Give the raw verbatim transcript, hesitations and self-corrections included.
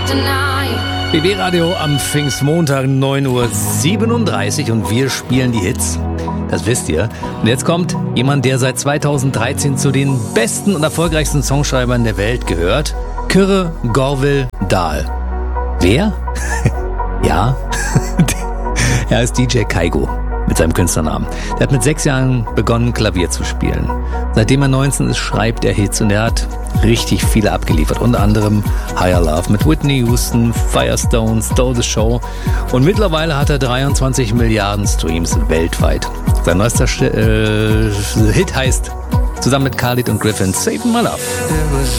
B B-Radio am Pfingstmontag, neun Uhr siebenunddreißig und wir spielen die Hits. Das wisst ihr. Und jetzt kommt jemand, der seit zweitausenddreizehn zu den besten und erfolgreichsten Songschreibern der Welt gehört. Kyrre Gorvill Dahl. Wer? Ja, er ist D J Kaigo mit seinem Künstlernamen. Der hat mit sechs Jahren begonnen, Klavier zu spielen. Seitdem er neunzehn ist, schreibt er Hits und er hat richtig viele abgeliefert. Unter anderem Higher Love mit Whitney Houston, Firestone, Stole the Show. Und mittlerweile hat er dreiundzwanzig Milliarden Streams weltweit. Sein neuester äh, Hit heißt, zusammen mit Khalid und Griffin, Save My Love. It was